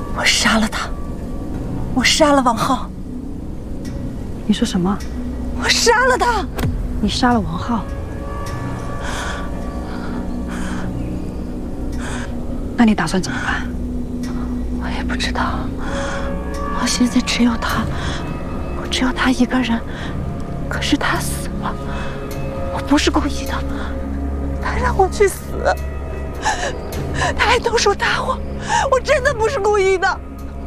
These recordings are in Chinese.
我杀了他，我杀了王浩。 你说什么？ 我杀了他。 你杀了王浩？那你打算怎么办？ 我也不知道。我现在只有他，我只有他一个人。可是他死了，我不是故意的，他让我去死，他还动手打我，我真的不是故意的。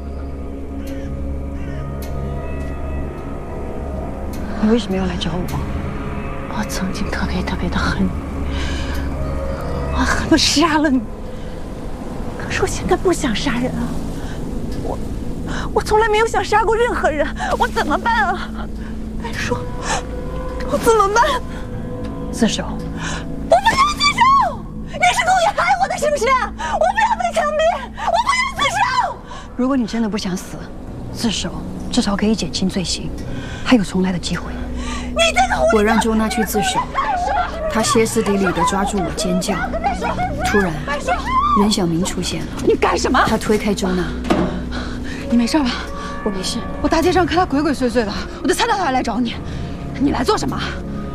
你为什么要来找我？ 我曾经特别特别的恨你，我恨不杀了你。可是我现在不想杀人啊，我从来没有想杀过任何人，我怎么办啊？白说，我怎么办？ 自首。 我不要自首！你是故意害我的，是不是？我不要被枪毙，我不要自首！ 如果你真的不想死，自首至少可以减轻罪行，还有重来的机会。 你这个我让周娜去自首，她歇斯底里地抓住我尖叫。突然，任小明出现了。 你干什么？ 他推开周娜。 你没事吧？ 我没事。 我大街上看他鬼鬼祟祟的，我就猜到他来找你。你来做什么？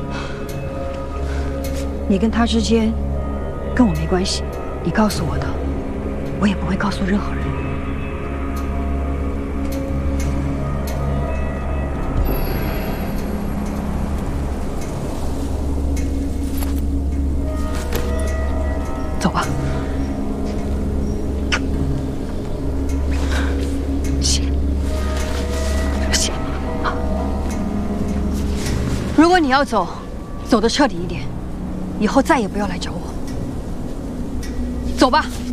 你跟他之间跟我没关系，你告诉我的，我也不会告诉任何人。走吧。谢。如果你要走，走得彻底一点，以后再也不要来找我。走吧。